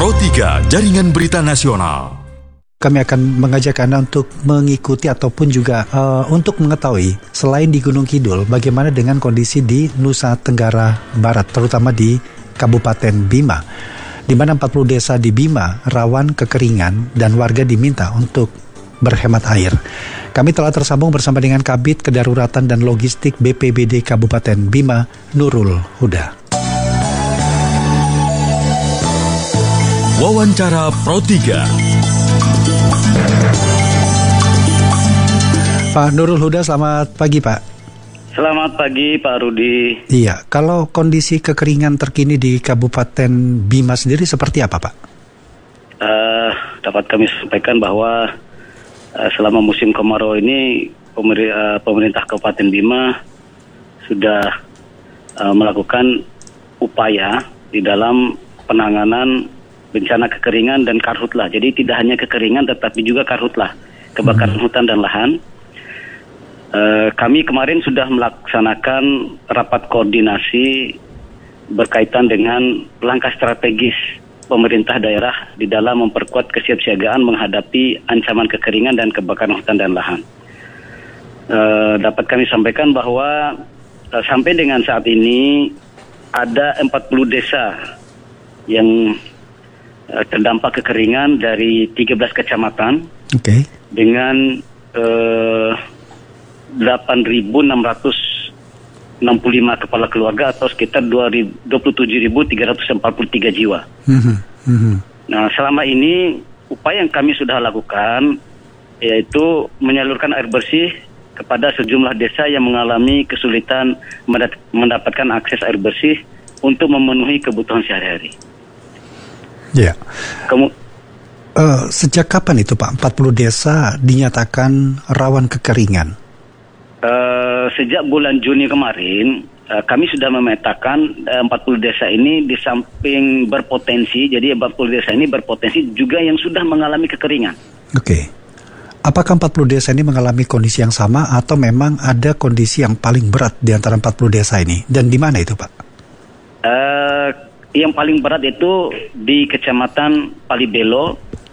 Pro 3 Jaringan Berita Nasional. Kami akan mengajak Anda untuk mengikuti ataupun juga untuk mengetahui selain di Gunung Kidul, bagaimana dengan kondisi di Nusa Tenggara Barat, terutama di Kabupaten Bima, di mana 40 desa di Bima rawan kekeringan dan warga diminta untuk berhemat air. Kami telah tersambung bersama dengan Kabid Kedaruratan dan Logistik BPBD Kabupaten Bima, Nurul Huda. Wawancara Pro 3. Pak Nurul Huda, selamat pagi Pak. Selamat pagi Pak Rudi. Iya, kalau kondisi kekeringan terkini di Kabupaten Bima sendiri seperti apa Pak? Dapat kami sampaikan bahwa selama musim kemarau ini pemerintah Kabupaten Bima sudah melakukan upaya di dalam penanganan bencana kekeringan dan karhutlah. Jadi tidak hanya kekeringan tetapi juga karhutlah, kebakaran hutan dan lahan. Kami kemarin sudah melaksanakan rapat koordinasi berkaitan dengan langkah strategis pemerintah daerah di dalam memperkuat kesiapsiagaan menghadapi ancaman kekeringan dan kebakaran hutan dan lahan. Dapat kami sampaikan bahwa sampai dengan saat ini ada 40 desa yang terdampak kekeringan dari 13 kecamatan, dengan 8.665 kepala keluarga atau sekitar 27.343 jiwa. Nah, selama ini upaya yang kami sudah lakukan yaitu menyalurkan air bersih kepada sejumlah desa yang mengalami kesulitan mendapatkan akses air bersih untuk memenuhi kebutuhan sehari-hari. Ya. Sejak kapan itu Pak 40 desa dinyatakan rawan kekeringan? Sejak bulan Juni kemarin kami sudah memetakan 40 desa ini di samping berpotensi, jadi 40 desa ini berpotensi juga yang sudah mengalami kekeringan. Oke. Apakah 40 desa ini mengalami kondisi yang sama atau memang ada kondisi yang paling berat di antara 40 desa ini? Dan di mana itu Pak? Yang paling berat itu di Kecamatan Palibelo.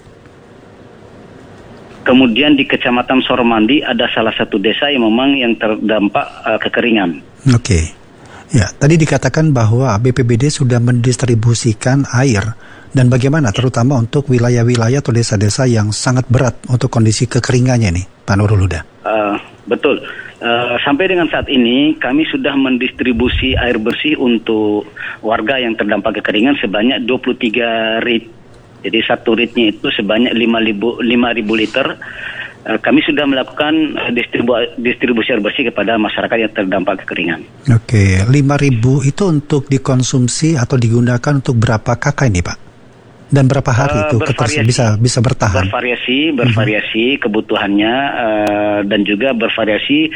Kemudian di Kecamatan Soromandi ada salah satu desa yang memang yang terdampak kekeringan. Oke. Ya, tadi dikatakan bahwa BPBD sudah mendistribusikan air, dan bagaimana terutama untuk wilayah-wilayah atau desa-desa yang sangat berat untuk kondisi kekeringannya nih, Pak Nurul Huda. Betul. Sampai dengan saat ini kami sudah mendistribusi air bersih untuk warga yang terdampak kekeringan sebanyak 23 rit. Jadi satu ritnya itu sebanyak 5.000 liter. Kami sudah melakukan distribusi air bersih kepada masyarakat yang terdampak kekeringan. Oke, 5.000 itu untuk dikonsumsi atau digunakan untuk berapa kakak ini Pak? Dan berapa hari itu bisa bertahan? Bervariasi kebutuhannya dan juga bervariasi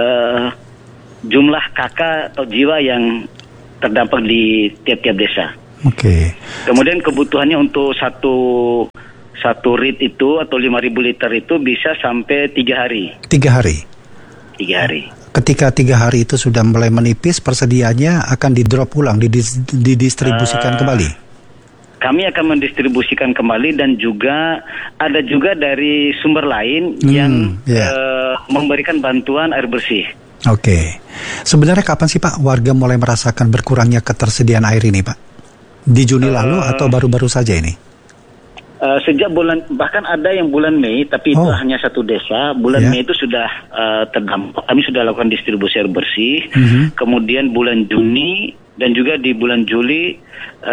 jumlah kakak atau jiwa yang terdampak di tiap-tiap desa. Oke. Kemudian kebutuhannya untuk satu rit itu atau 5.000 liter itu bisa sampai 3 hari. 3 hari? 3 hari. Ketika 3 hari itu sudah mulai menipis, persediaannya akan di-drop ulang, didistribusikan kembali? Kami akan mendistribusikan kembali dan juga ada juga dari sumber lain yang memberikan bantuan air bersih. Oke. Sebenarnya kapan sih Pak warga mulai merasakan berkurangnya ketersediaan air ini Pak? Di Juni lalu atau baru-baru saja ini? Sejak bahkan ada yang bulan Mei, tapi itu hanya satu desa. Bulan Mei itu sudah terdampak. Kami sudah lakukan distribusi air bersih. Kemudian bulan Juni dan juga di bulan Juli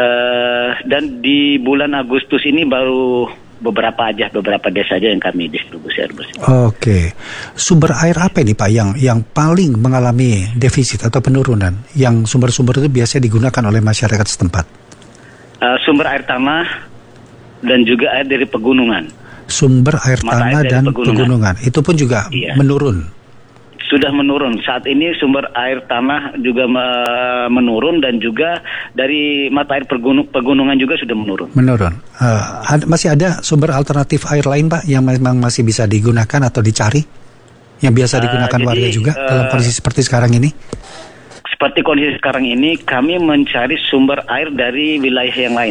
dan di bulan Agustus ini baru beberapa desa aja yang kami distribusi air bersih. Oke. Sumber air apa ini Pak yang paling mengalami defisit atau penurunan? Yang sumber-sumber itu biasanya digunakan oleh masyarakat setempat? Sumber air tanah dan juga air dari pegunungan. Sumber air tanah dan pegunungan. Itu pun juga menurun? Sudah menurun. Saat ini sumber air tanah juga menurun dan juga dari mata air pegunungan juga sudah menurun. Masih ada sumber alternatif air lain Pak yang memang masih bisa digunakan atau dicari? Yang biasa digunakan warga juga dalam kondisi seperti sekarang ini? Seperti kondisi sekarang ini, kami mencari sumber air dari wilayah yang lain, Pak.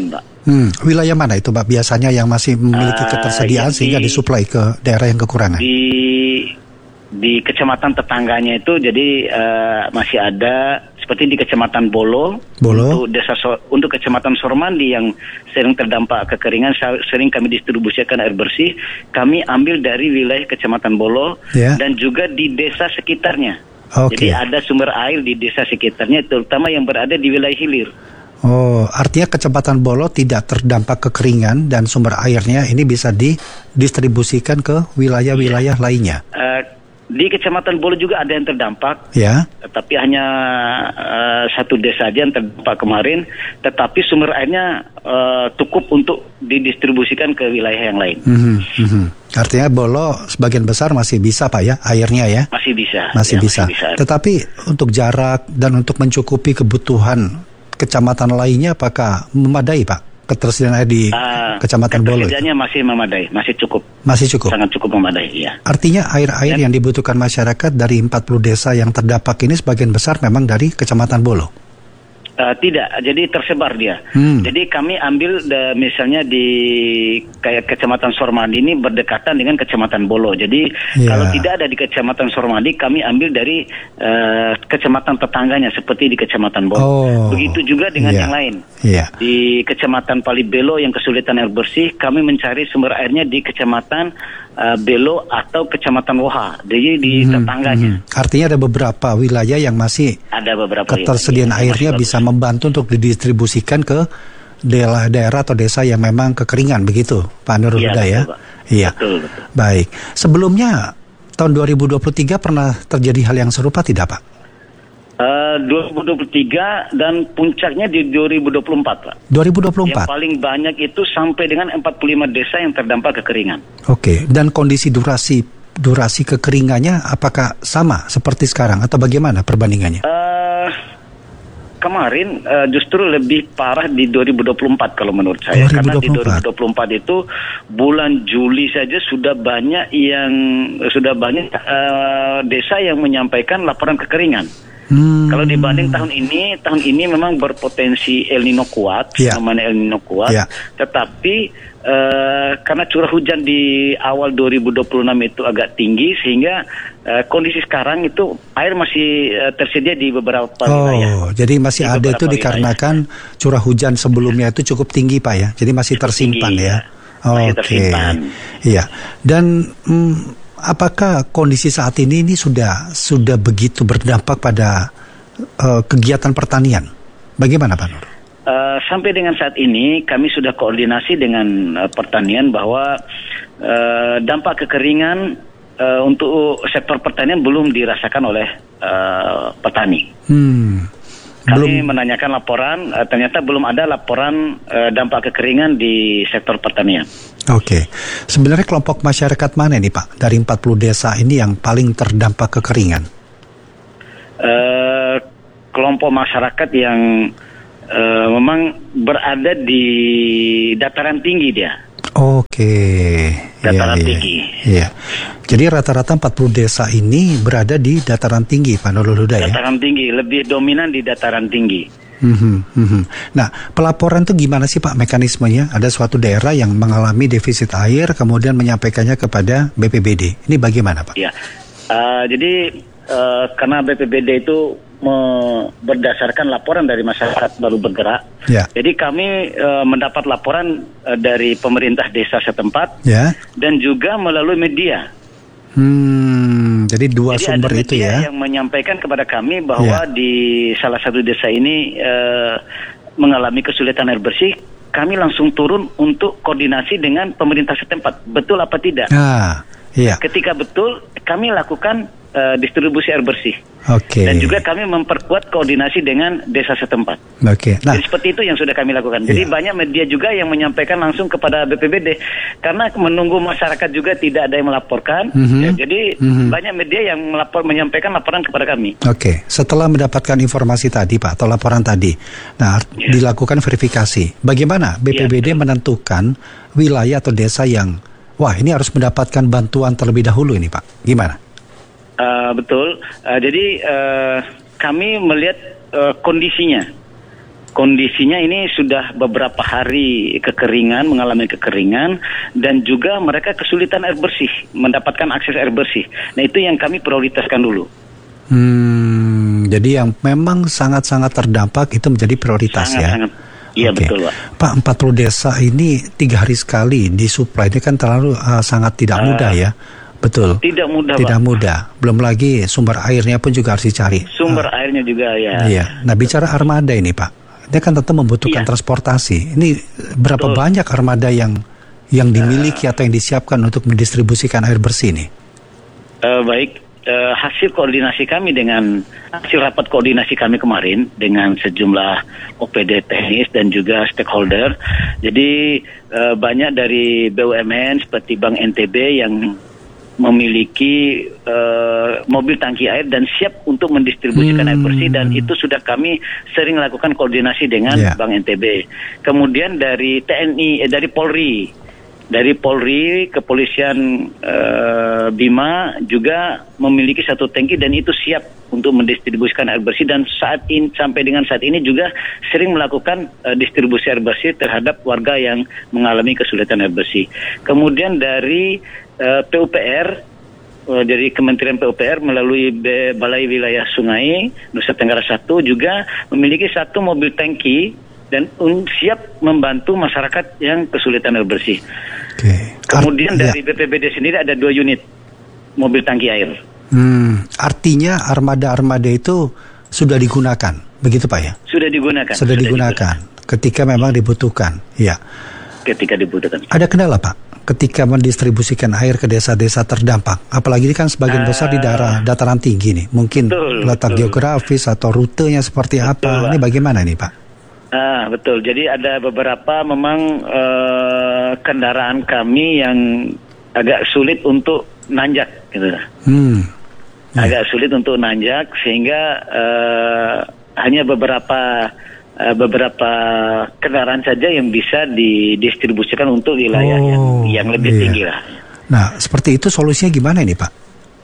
Wilayah mana itu Pak biasanya yang masih memiliki ketersediaan yang sehingga disuplai ke daerah yang kekurangan? Di kecamatan tetangganya itu jadi masih ada seperti di kecamatan Bolo. Untuk kecamatan Sormandi yang sering terdampak kekeringan, sering kami distribusikan air bersih, kami ambil dari wilayah kecamatan Bolo dan juga di desa sekitarnya. Jadi ada sumber air di desa sekitarnya, terutama yang berada di wilayah hilir. Oh, artinya kecamatan Bolo tidak terdampak kekeringan dan sumber airnya ini bisa didistribusikan ke wilayah-wilayah lainnya. Di kecamatan Bolo juga ada yang terdampak, tapi hanya satu desa saja yang terdampak kemarin. Tetapi sumber airnya cukup untuk didistribusikan ke wilayah yang lain. Artinya Bolo sebagian besar masih bisa Pak ya airnya ya? Masih bisa. Masih bisa. Tetapi untuk jarak dan untuk mencukupi kebutuhan kecamatan lainnya apakah memadai Pak? Ketersediaan air di kecamatan Bolo? Ketersediaannya masih memadai, masih cukup. Masih cukup? Sangat cukup memadai, ya. Artinya air-air yang dibutuhkan masyarakat dari 40 desa yang terdampak ini sebagian besar memang dari kecamatan Bolo? Tidak, jadi tersebar dia. Jadi kami ambil misalnya di kayak kecamatan Sormandi ini berdekatan dengan kecamatan Bolo. Jadi kalau tidak ada di kecamatan Sormandi, kami ambil dari kecamatan tetangganya seperti di kecamatan Bolo. Begitu juga dengan yang lain. Di kecamatan Palibelo yang kesulitan air bersih, kami mencari sumber airnya di kecamatan Belo atau kecamatan Woha, jadi di tetangganya. Artinya ada beberapa wilayah yang masih ada ketersediaan airnya bisa membantu untuk didistribusikan ke daerah atau desa yang memang kekeringan, begitu Pak Nurul Huda ya? Iya. Betul. Baik. Sebelumnya tahun 2023 pernah terjadi hal yang serupa tidak Pak? 2023 dan puncaknya di 2024 Pak. 2024? Yang paling banyak itu sampai dengan 45 desa yang terdampak kekeringan. Oke, dan kondisi durasi kekeringannya apakah sama seperti sekarang atau bagaimana perbandingannya? Kemarin justru lebih parah di 2024 kalau menurut saya. 2024. Karena di 2024 itu bulan Juli saja sudah banyak desa yang menyampaikan laporan kekeringan. Kalau dibanding tahun ini memang berpotensi El Nino kuat, namanya El Nino kuat. Tetapi karena curah hujan di awal 2026 itu agak tinggi, sehingga kondisi sekarang itu air masih tersedia di beberapa wilayah. Jadi masih ada itu dikarenakan curah hujan sebelumnya itu cukup tinggi Pak ya, jadi masih tersimpan tinggi, ya. Masih tersimpan. Iya. Dan apakah kondisi saat ini sudah begitu berdampak pada kegiatan pertanian? Bagaimana Pak Nur? Sampai dengan saat ini kami sudah koordinasi dengan pertanian bahwa dampak kekeringan untuk sektor pertanian belum dirasakan oleh petani. Kami menanyakan laporan, ternyata belum ada laporan dampak kekeringan di sektor pertanian. Oke. Sebenarnya kelompok masyarakat mana nih Pak dari 40 desa ini yang paling terdampak kekeringan? Kelompok masyarakat yang memang berada di dataran tinggi dia. Oke. Dataran tinggi. Iya. Jadi rata-rata 40 desa ini berada di dataran tinggi Pak Nurul Huda ya? Dataran tinggi, lebih dominan di dataran tinggi. Nah, pelaporan itu gimana sih Pak mekanismenya? Ada suatu daerah yang mengalami defisit air, kemudian menyampaikannya kepada BPBD. Ini bagaimana Pak? Ya, jadi karena BPBD itu berdasarkan laporan dari masyarakat baru bergerak. Jadi kami mendapat laporan dari pemerintah desa setempat dan juga melalui media. Jadi dua sumber itu ya. Yang menyampaikan kepada kami bahwa di salah satu desa ini mengalami kesulitan air bersih. Kami langsung turun untuk koordinasi dengan pemerintah setempat. Betul apa tidak? Ketika betul, kami lakukan distribusi air bersih. Dan juga kami memperkuat koordinasi dengan desa setempat. Nah, jadi seperti itu yang sudah kami lakukan. Jadi banyak media juga yang menyampaikan langsung kepada BPBD karena menunggu masyarakat juga tidak ada yang melaporkan. Jadi banyak media yang menyampaikan laporan kepada kami. Setelah mendapatkan informasi tadi Pak atau laporan tadi, nah dilakukan verifikasi. Bagaimana BPBD menentukan wilayah atau desa yang ini harus mendapatkan bantuan terlebih dahulu ini Pak? Gimana? Betul. Jadi kami melihat kondisinya. kondisinya ini sudah beberapa hari mengalami kekeringan, dan juga mereka kesulitan air bersih, mendapatkan akses air bersih. Nah, itu yang kami prioritaskan dulu. Jadi yang memang sangat-sangat terdampak itu menjadi prioritas Sangat. Iya, Oke. betul, Pak. Pak, 40 desa ini 3 hari sekali disuplai, ini kan terlalu sangat tidak mudah ya. Betul. Tidak mudah, Tidak Pak. mudah. Belum lagi sumber airnya pun juga harus dicari. Sumber airnya juga ya. Iya. Nah, bicara armada ini, Pak, dia kan tentu membutuhkan Iya. transportasi. Ini berapa Betul. banyak armada yang dimiliki atau yang disiapkan untuk mendistribusikan air bersih ini? Baik, hasil rapat koordinasi kami kemarin dengan sejumlah OPD teknis dan juga stakeholder. Jadi banyak dari BUMN seperti Bank NTB yang memiliki mobil tangki air dan siap untuk mendistribusikan air bersih, dan itu sudah kami sering lakukan koordinasi dengan Bank NTB. Kemudian dari TNI, dari Polri, kepolisian Bima juga memiliki satu tangki dan itu siap untuk mendistribusikan air bersih, dan sampai dengan saat ini juga sering melakukan distribusi air bersih terhadap warga yang mengalami kesulitan air bersih. Kemudian dari PUPR, dari Kementerian PUPR melalui Balai Wilayah Sungai Nusa Tenggara 1 juga memiliki satu mobil tangki dan siap membantu masyarakat yang kesulitan air bersih. Kemudian dari BPBD sendiri ada 2 unit mobil tangki air. Artinya armada-armada itu sudah digunakan, begitu Pak ya? Sudah digunakan. Sudah digunakan ketika memang dibutuhkan, ya. Ketika dibutuhkan. Ada kendala Pak ketika mendistribusikan air ke desa-desa terdampak, apalagi ini kan sebagian besar di daerah dataran tinggi nih, mungkin letak geografis atau rutenya seperti apa, ini bagaimana nih Pak? Betul. Jadi ada beberapa memang kendaraan kami yang agak sulit untuk nanjak, gitu. Agak sulit untuk nanjak, sehingga hanya beberapa kendaraan saja yang bisa didistribusikan untuk wilayah yang lebih tinggi lah. Nah, seperti itu solusinya gimana ini Pak?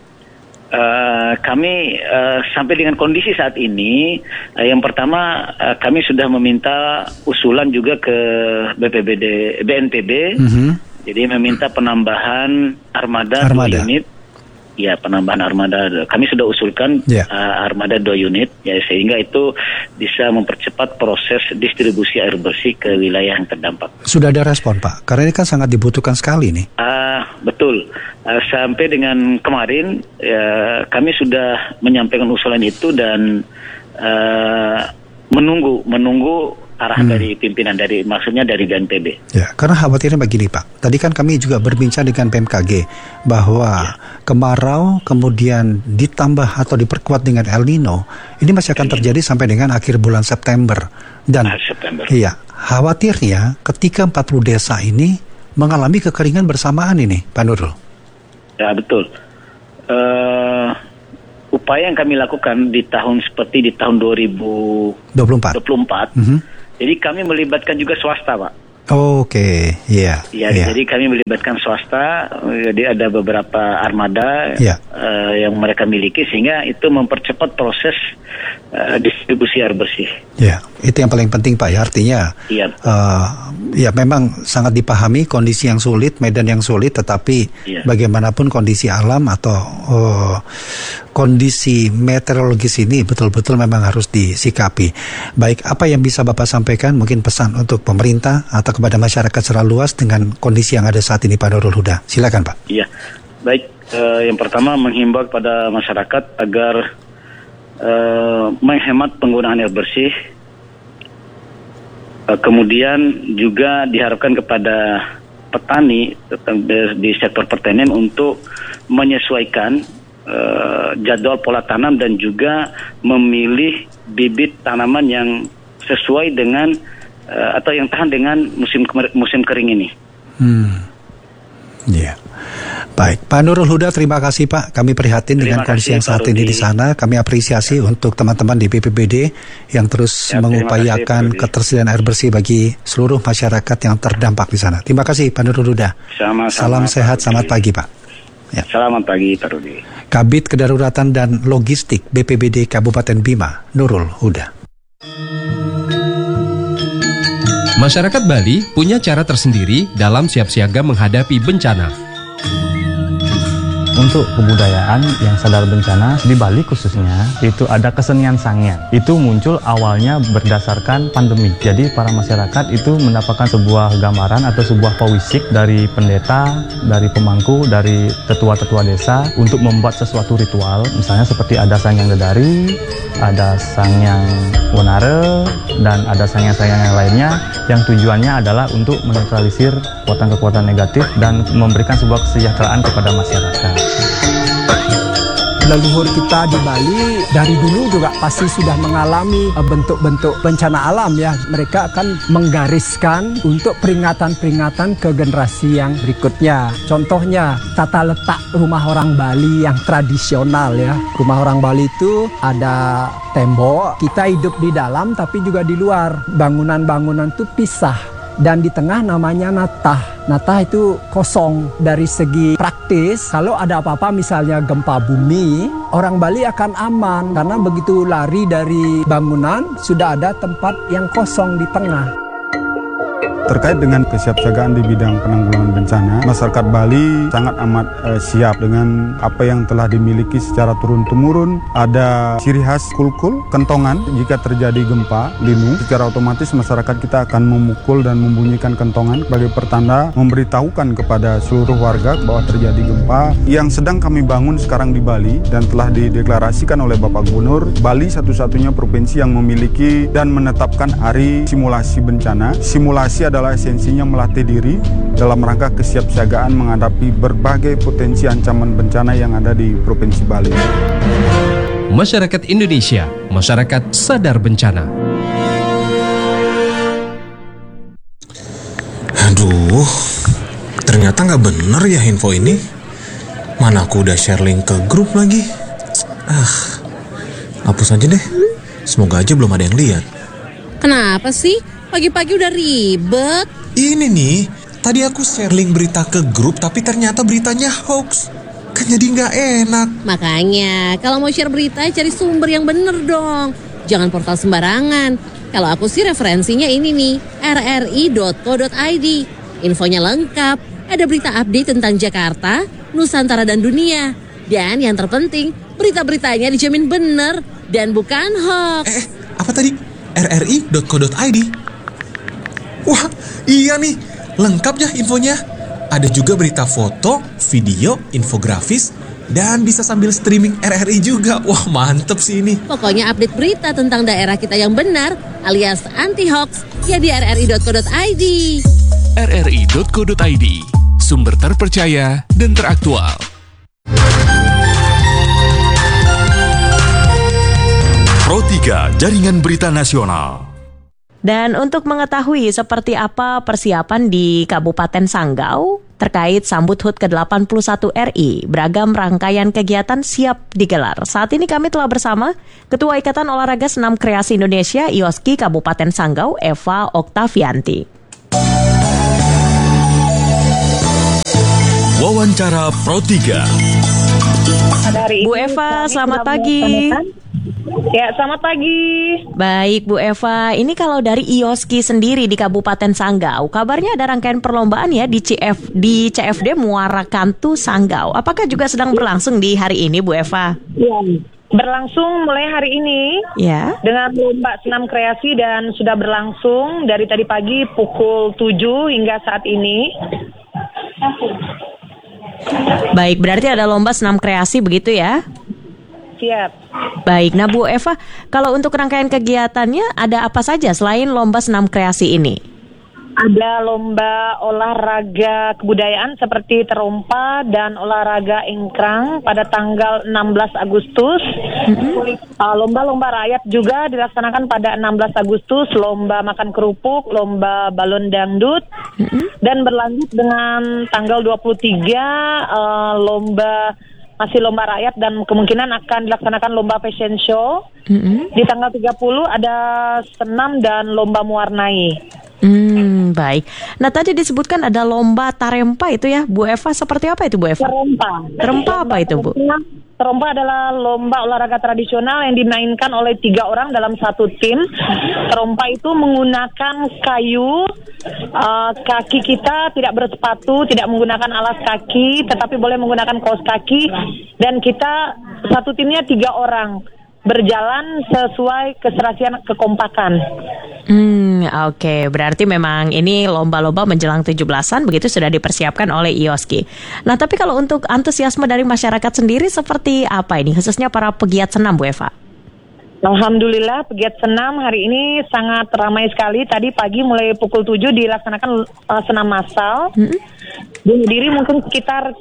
Kami sampai dengan kondisi saat ini, yang pertama kami sudah meminta usulan juga ke BNPB, jadi meminta penambahan armada 2 unit. Ya, penambahan armada kami sudah usulkan armada 2 unit, ya, sehingga itu bisa mempercepat proses distribusi air bersih ke wilayah yang terdampak. Sudah ada respon Pak? Karena ini kan sangat dibutuhkan sekali nih. Betul. Sampai dengan kemarin kami sudah menyampaikan usulan itu dan menunggu arah dari pimpinan, maksudnya dari BNPB. Ya, karena khawatirnya begini Pak. Tadi kan kami juga berbincang dengan BMKG bahwa kemarau kemudian ditambah atau diperkuat dengan El Nino, ini masih akan terjadi sampai dengan akhir bulan September. Dan iya, khawatirnya ketika 40 desa ini mengalami kekeringan bersamaan ini, Pak Nurul. Ya, betul. Upaya yang kami lakukan di tahun 2024. Jadi kami melibatkan juga swasta, Pak. Oke, iya. Jadi kami melibatkan swasta. Jadi ada beberapa armada yang mereka miliki, sehingga itu mempercepat proses distribusi air bersih. Ya, itu yang paling penting Pak ya. Artinya, ya memang sangat dipahami kondisi yang sulit, medan yang sulit, tetapi bagaimanapun kondisi alam atau kondisi meteorologis ini betul-betul memang harus disikapi. Baik, apa yang bisa Bapak sampaikan, mungkin pesan untuk pemerintah atau kepada masyarakat secara luas dengan kondisi yang ada saat ini Pak Nurul Huda. Silakan Pak. Iya, baik. Yang pertama menghimbau kepada masyarakat agar menghemat penggunaan air bersih. Kemudian juga diharapkan kepada petani di sektor pertanian untuk menyesuaikan jadwal pola tanam dan juga memilih bibit tanaman yang sesuai dengan atau yang tahan dengan musim kering ini. Baik, Pak Nurul Huda, terima kasih Pak. Kami prihatin dengan kondisi yang saat ini di sana. Kami apresiasi untuk teman-teman di BPBD yang terus mengupayakan ketersediaan air bersih bagi seluruh masyarakat yang terdampak di sana. Terima kasih Pak Nurul Huda. Salam sehat, selamat pagi Pak. Selamat pagi Pak Rudi. Kabid Kedaruratan dan Logistik BPBD Kabupaten Bima, Nurul Huda. Masyarakat Bali punya cara tersendiri dalam siap siaga menghadapi bencana. Untuk kebudayaan yang sadar bencana di Bali khususnya itu ada kesenian sangyan. Itu muncul awalnya berdasarkan pandemi. Jadi para masyarakat itu mendapatkan sebuah gambaran atau sebuah pewisik dari pendeta, dari pemangku, dari tetua-tetua desa untuk membuat sesuatu ritual. Misalnya seperti ada sangyang dedari, ada sangyang wonare, dan ada sangyang-sangyang yang lainnya yang tujuannya adalah untuk menetralisir kekuatan-kekuatan negatif dan memberikan sebuah kesejahteraan kepada masyarakat. Leluhur kita di Bali dari dulu juga pasti sudah mengalami bentuk-bentuk bencana alam ya. Mereka akan menggariskan untuk peringatan-peringatan ke generasi yang berikutnya. Contohnya tata letak rumah orang Bali yang tradisional ya. Rumah orang Bali itu ada tembok, kita hidup di dalam tapi juga di luar. Bangunan-bangunan itu pisah. Dan di tengah namanya natah. Natah itu kosong. Dari segi praktis, kalau ada apa-apa misalnya gempa bumi, orang Bali akan aman. Karena begitu lari dari bangunan, sudah ada tempat yang kosong di tengah. Terkait dengan kesiapsiagaan di bidang penanggulangan bencana, masyarakat Bali sangat amat siap dengan apa yang telah dimiliki secara turun-temurun. Ada ciri khas kulkul, kentongan. Jika terjadi gempa, linu, secara otomatis masyarakat kita akan memukul dan membunyikan kentongan sebagai pertanda memberitahukan kepada seluruh warga bahwa terjadi gempa. Yang sedang kami bangun sekarang di Bali dan telah dideklarasikan oleh Bapak Gubernur, Bali satu-satunya provinsi yang memiliki dan menetapkan hari simulasi bencana. Simulasi adalah esensinya melatih diri dalam rangka kesiapsiagaan menghadapi berbagai potensi ancaman bencana yang ada di Provinsi Bali. Masyarakat Indonesia, masyarakat sadar bencana. Aduh, ternyata nggak bener ya info ini. Mana aku udah share link ke grup lagi. Hapus aja deh. Semoga aja belum ada yang lihat. Kenapa sih? Pagi-pagi udah ribet. Ini nih, tadi aku share link berita ke grup tapi ternyata beritanya hoax. Kan jadi nggak enak. Makanya, kalau mau share berita cari sumber yang bener dong. Jangan portal sembarangan. Kalau aku sih referensinya ini nih, rri.co.id. Infonya lengkap, ada berita update tentang Jakarta, Nusantara dan dunia. Dan yang terpenting, berita-beritanya dijamin bener dan bukan hoax. Apa tadi? rri.co.id. Wah, iya nih, lengkap ya infonya. Ada juga berita foto, video, infografis, dan bisa sambil streaming RRI juga. Wah, mantep sih ini. Pokoknya update berita tentang daerah kita yang benar, alias anti-hoax, ya di rri.co.id. rri.co.id, sumber terpercaya dan teraktual. Pro 3 Jaringan Berita Nasional. Dan untuk mengetahui seperti apa persiapan di Kabupaten Sanggau terkait sambut HUT ke-81 RI, beragam rangkaian kegiatan siap digelar. Saat ini kami telah bersama Ketua Ikatan Olahraga Senam Kreasi Indonesia IOSKI Kabupaten Sanggau, Eva Oktavianti. Wawancara Pro 3. Bu Eva, selamat pagi. Ya, selamat pagi. Baik, Bu Eva. Ini kalau dari IOSKI sendiri di Kabupaten Sanggau, kabarnya ada rangkaian perlombaan ya di CFD Muara Kantu Sanggau. Apakah juga sedang berlangsung di hari ini, Bu Eva? Ya, berlangsung mulai hari ini. Ya. Dengan lomba senam kreasi dan sudah berlangsung dari tadi pagi pukul 7 hingga saat ini. Baik, berarti ada lomba senam kreasi begitu ya? Siap. Baik, nah Bu Eva, kalau untuk rangkaian kegiatannya ada apa saja selain lomba senam kreasi ini? Ada lomba olahraga kebudayaan seperti terompa dan olahraga ingkrang pada tanggal 16 Agustus. Lomba-lomba rakyat juga dilaksanakan pada 16 Agustus, lomba makan kerupuk, lomba balon dangdut, dan berlanjut dengan tanggal 23 masih lomba rakyat dan kemungkinan akan dilaksanakan lomba fashion show. Di tanggal 30 ada senam dan lomba mewarnai. Baik. Nah tadi disebutkan ada lomba tarempa itu ya Bu Eva, seperti apa itu Bu Eva? Terempa apa itu Bu? Terompa adalah lomba olahraga tradisional yang dimainkan oleh 3 orang dalam satu tim. Terompa itu menggunakan kayu, kaki kita tidak bersepatu, tidak menggunakan alas kaki, tetapi boleh menggunakan kaos kaki. Dan kita satu timnya 3 orang berjalan sesuai keserasian kekompakan. Oke, berarti memang ini lomba-lomba menjelang 17-an begitu sudah dipersiapkan oleh IOSKI. Nah, tapi kalau untuk antusiasme dari masyarakat sendiri seperti apa ini, khususnya para pegiat senam, Bu Eva? Alhamdulillah, pegiat senam hari ini sangat ramai sekali. Tadi pagi mulai pukul 7 dilaksanakan senam massal. Dihadiri mungkin sekitar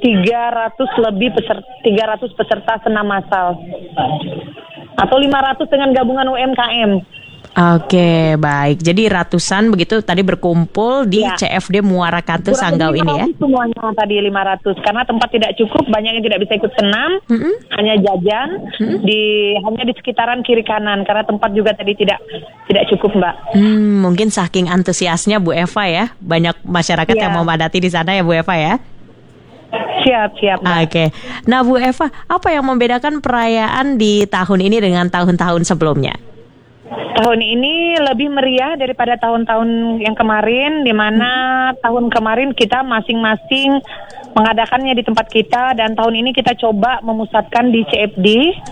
300 peserta senam massal. Atau 500 dengan gabungan UMKM. Oke, baik. Jadi ratusan begitu tadi berkumpul di CFD Muara Katu Sanggau ini ya? Semuanya tadi 500 karena tempat tidak cukup, banyak yang tidak bisa ikut senam, hanya jajan hanya di sekitaran kiri kanan karena tempat juga tadi tidak cukup, Mbak. Mungkin saking antusiasnya Bu Eva ya, banyak masyarakat yang memadati di sana ya Bu Eva ya? Siap. Oke. Nah Bu Eva, apa yang membedakan perayaan di tahun ini dengan tahun-tahun sebelumnya? Tahun ini lebih meriah daripada tahun-tahun yang kemarin, di mana tahun kemarin kita masing-masing mengadakannya di tempat kita, dan tahun ini kita coba memusatkan di CFD.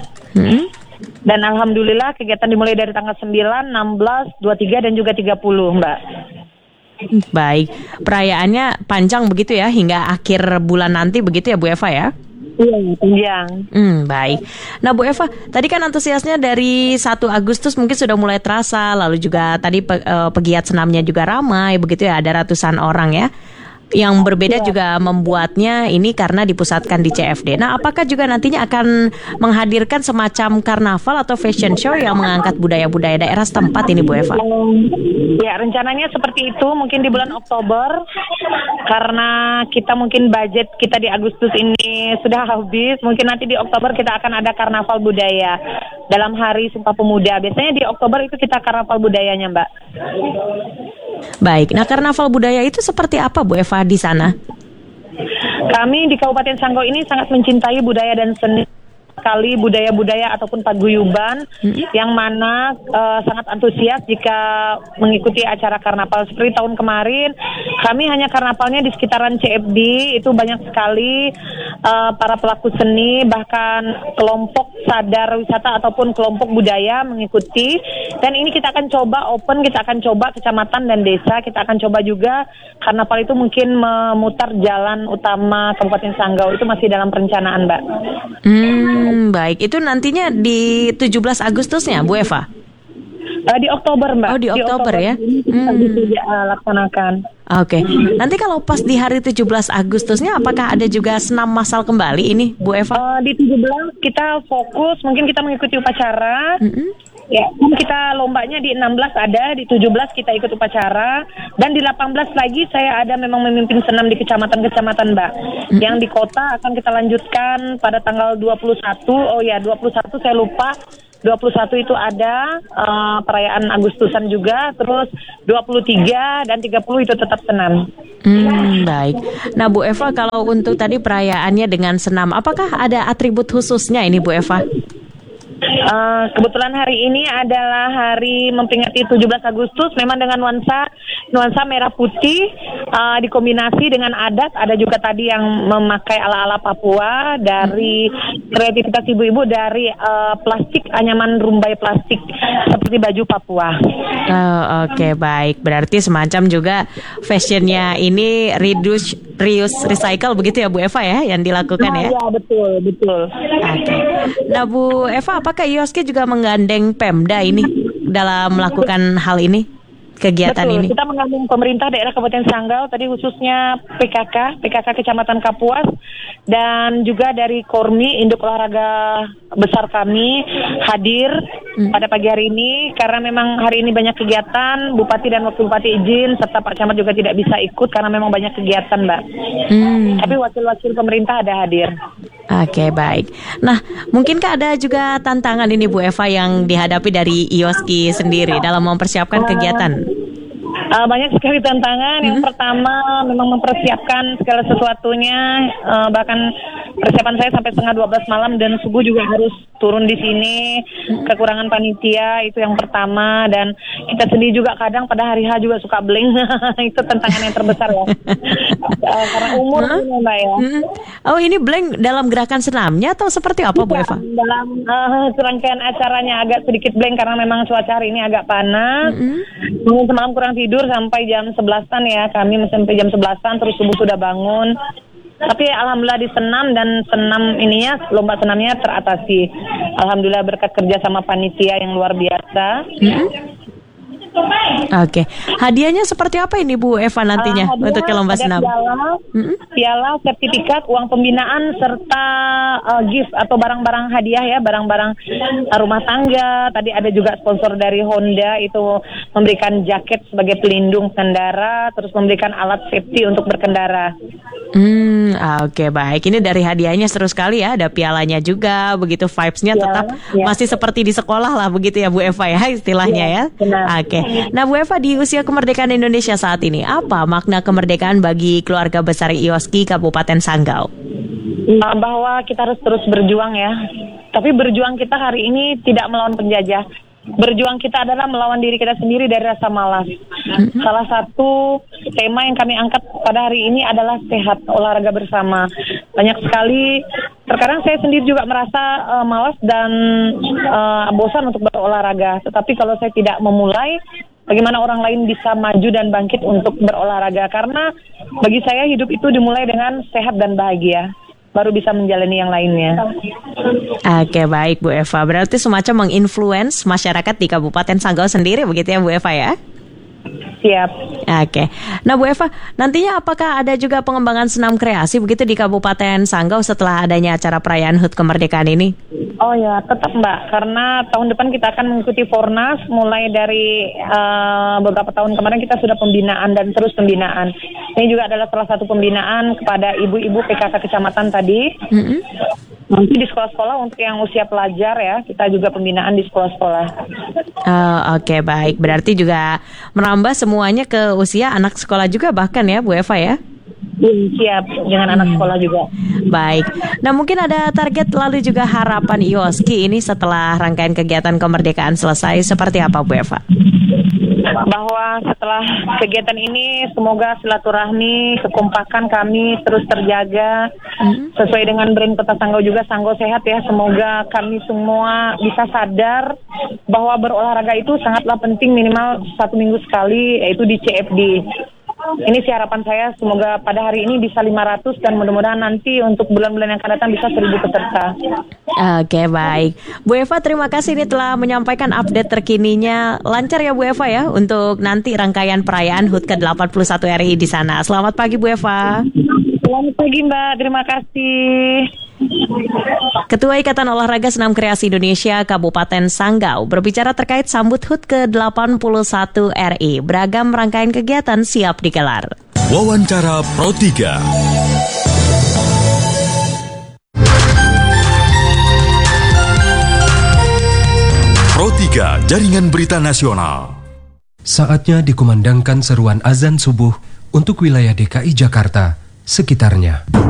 Dan alhamdulillah kegiatan dimulai dari tanggal 9, 16, 23 dan juga 30, Mbak. Baik, perayaannya panjang begitu ya hingga akhir bulan nanti begitu ya Bu Eva ya? Iya, panjang. Baik. Nah Bu Eva, tadi kan antusiasnya dari 1 Agustus mungkin sudah mulai terasa, lalu juga tadi pegiat senamnya juga ramai begitu ya, ada ratusan orang ya. Yang berbeda juga membuatnya ini karena dipusatkan di CFD. Nah, apakah juga nantinya akan menghadirkan semacam karnaval atau fashion show yang mengangkat budaya-budaya daerah setempat ini Bu Eva? Ya, rencananya seperti itu mungkin di bulan Oktober, karena kita mungkin budget kita di Agustus ini sudah habis. Mungkin nanti di Oktober kita akan ada karnaval budaya dalam Hari Sumpah Pemuda. Biasanya di Oktober itu kita karnaval budayanya, Mbak. Baik, nah karnaval budaya itu seperti apa Bu Eva di sana? Kami di Kabupaten Sanggau ini sangat mencintai budaya dan seni sekali, budaya-budaya ataupun paguyuban yang mana sangat antusias jika mengikuti acara karnaval. Seperti tahun kemarin kami hanya karnavalnya di sekitaran CFD, itu banyak sekali para pelaku seni, bahkan kelompok sadar wisata ataupun kelompok budaya mengikuti. Dan ini kita akan coba open, kita akan coba kecamatan dan desa, kita akan coba juga karnaval itu mungkin memutar jalan utama Kabupaten Sanggau, itu masih dalam perencanaan, Mbak. Baik, itu nantinya di 17 Agustusnya Bu Eva? Di Oktober, Mbak. Oh, di Oktober ya? Laksanakan. Oke. Nanti kalau pas di hari 17 Agustusnya apakah ada juga senam massal kembali ini Bu Eva? Di 17 kita fokus, mungkin kita mengikuti upacara. Ya, kita lombanya di 16 ada, di 17 kita ikut upacara, dan di 18 lagi saya ada memang memimpin senam di kecamatan-kecamatan, Mbak. Yang di kota akan kita lanjutkan pada tanggal 21. Oh ya, 21 saya lupa. 21 itu ada perayaan Agustusan juga, terus 23 dan 30 itu tetap senam. Baik. Nah Bu Eva, kalau untuk tadi perayaannya dengan senam, apakah ada atribut khususnya ini Bu Eva? Kebetulan hari ini adalah hari memperingati 17 Agustus, memang dengan nuansa merah putih dikombinasi dengan adat. Ada juga tadi yang memakai ala-ala Papua, dari kreativitas ibu-ibu dari plastik, anyaman rumbai plastik seperti baju Papua. Oke, baik. Berarti semacam juga fashionnya ini reuse, recycle begitu ya Bu Eva ya yang dilakukan ya? Iya, betul. Oke. Nah Bu Eva, apakah IOSKI juga menggandeng Pemda ini dalam melakukan hal ini, kegiatan Betul, ini? Kita menggandeng pemerintah daerah Kabupaten Sanggau, tadi khususnya PKK Kecamatan Kapuas, dan juga dari Kormi, induk olahraga besar kami, hadir pada pagi hari ini, karena memang hari ini banyak kegiatan, Bupati dan Wakil Bupati izin, serta Pak Camat juga tidak bisa ikut karena memang banyak kegiatan, Mbak. Tapi wakil-wakil pemerintah ada hadir. Oke, baik. Nah, mungkinkah ada juga tantangan ini Bu Eva yang dihadapi dari IOSKI sendiri dalam mempersiapkan kegiatan? Banyak sekali tantangan. Yang pertama memang mempersiapkan segala sesuatunya, bahkan persiapan saya sampai setengah 12 malam dan subuh juga harus turun di sini. Kekurangan panitia itu yang pertama, dan kita sendiri juga kadang pada hari H juga suka blank. Itu tantangan yang terbesar ya. Karena umur ini Mbak ya. Oh, ini blank dalam gerakan senamnya atau seperti apa Bu Eva? Dalam serangkaian acaranya agak sedikit blank karena memang cuaca hari ini agak panas. Semalam kurang tidur sampai jam 11-an ya. Kami sampai jam 11-an terus subuh sudah bangun. Tapi alhamdulillah di senam dan lomba senamnya teratasi. Alhamdulillah berkat kerja sama panitia yang luar biasa. Oke. Hadiahnya seperti apa ini Bu Eva nantinya untuk ke lomba senam? Piala, sertifikat, uang pembinaan serta gift atau barang-barang hadiah ya, barang-barang rumah tangga. Tadi ada juga sponsor dari Honda itu memberikan jaket sebagai pelindung pengendara, terus memberikan alat safety untuk berkendara. Oke, baik. Ini dari hadiahnya seru sekali ya, ada pialanya juga, begitu vibes-nya tetap masih seperti di sekolah lah begitu ya Bu Eva ya istilahnya ya. Oke. Nah Bu Eva, di usia kemerdekaan Indonesia saat ini, apa makna kemerdekaan bagi keluarga besar IOSKI Kabupaten Sanggau? Bahwa kita harus terus berjuang ya. Tapi berjuang kita hari ini tidak melawan penjajah. Berjuang kita adalah melawan diri kita sendiri dari rasa malas. Salah satu tema yang kami angkat pada hari ini adalah sehat, olahraga bersama. Banyak sekali, terkadang saya sendiri juga merasa malas dan bosan untuk berolahraga. Tetapi kalau saya tidak memulai, bagaimana orang lain bisa maju dan bangkit untuk berolahraga? Karena bagi saya hidup itu dimulai dengan sehat dan bahagia, baru bisa menjalani yang lainnya. Oke, baik Bu Eva. Berarti semacam menginfluence masyarakat di Kabupaten Sanggau sendiri begitu ya Bu Eva ya? Siap. Oke. Nah Bu Eva, nantinya apakah ada juga pengembangan senam kreasi begitu di Kabupaten Sanggau setelah adanya acara perayaan HUT kemerdekaan ini? Oh ya, tetap Mbak, karena tahun depan kita akan mengikuti Fornas. Mulai dari beberapa tahun kemarin kita sudah pembinaan dan terus pembinaan. Ini juga adalah salah satu pembinaan kepada ibu-ibu PKK kecamatan tadi. Nanti di sekolah-sekolah untuk yang usia pelajar ya, kita juga pembinaan di sekolah-sekolah. Oke, baik. Berarti juga menambah semuanya ke usia anak sekolah juga bahkan ya Bu Eva ya? Siap, dengan anak sekolah juga. Baik. Nah mungkin ada target lalu juga harapan IOSKI ini setelah rangkaian kegiatan kemerdekaan selesai seperti apa Bu Eva? Bahwa setelah kegiatan ini semoga silaturahmi, kekompakan kami terus terjaga sesuai dengan brand Kota Sanggau juga, Sanggau Sehat ya. Semoga kami semua bisa sadar bahwa berolahraga itu sangatlah penting, minimal 1 minggu sekali, yaitu di CFD. Ini sih harapan saya, semoga pada hari ini bisa 500 dan mudah-mudahan nanti untuk bulan-bulan yang akan datang bisa 1.000 peserta. Oke, baik. Bu Eva, terima kasih ini telah menyampaikan update terkininya. Lancar ya Bu Eva ya untuk nanti rangkaian perayaan HUT ke-81 RI di sana. Selamat pagi Bu Eva. Selamat pagi Mbak, terima kasih. Ketua Ikatan Olahraga Senam Kreasi Indonesia Kabupaten Sanggau berbicara terkait sambut HUT ke-81 RI. Beragam rangkaian kegiatan siap digelar. Wawancara Pro 3. Pro 3 Jaringan Berita Nasional. Saatnya dikumandangkan seruan azan subuh untuk wilayah DKI Jakarta sekitarnya.